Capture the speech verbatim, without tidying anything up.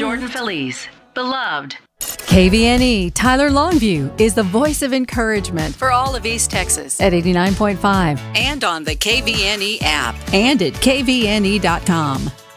Jordan Feliz, Beloved. K V N E Tyler Longview is the voice of encouragement for all of East Texas at eighty-nine point five and on the K V N E app and at K V N E dot com.